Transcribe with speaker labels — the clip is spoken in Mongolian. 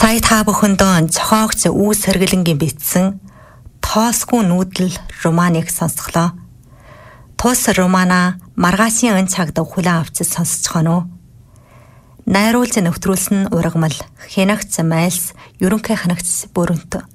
Speaker 1: Сая та бүхэндээ зохиогч Үүс Хэргэлэнгийн бичсэн Тоосгүй нүүдэл романыг сонсголоо. Тус романа маргаашийн өн цагт хүлээн авч сонсцгоно. Найруулж нэвтрүүлсэн ургамал Хянагц Майлс ерөнхий хянагч Бүрэнт.